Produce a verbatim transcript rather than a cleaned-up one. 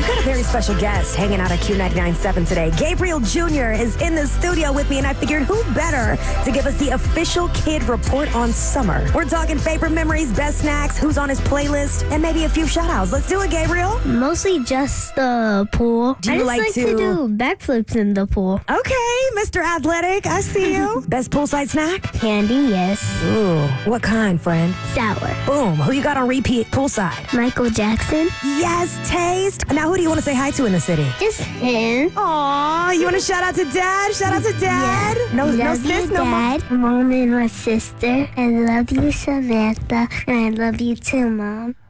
We've got a very special guest hanging out at Q ninety-nine point seven today. Gabriel Junior is in the studio with me, and I figured who better to give us the official kid report on summer. We're talking favorite memories, best snacks, who's on his playlist, and maybe a few shout-outs. Let's do it, Gabriel. Mostly just the pool. Do you I just like like, to- to... do backflips in the pool. Okay, Mister Athletic, I see you. Best poolside snack? Candy, yes. Ooh, what kind, friend? Sour. Boom, who you got on repeat poolside? Michael Jackson. Yes, Taste. Now, who do you want to say hi to in the city? Just him. Aw, you want to shout out to Dad? Shout out to Dad. No, love no you, sis, no mom. Dad, Mom, and my sister. I love you, Samantha, and I love you too, Mom.